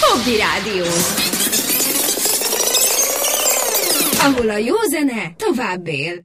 Hobby Rádió. Ahol a jó zene tovább él.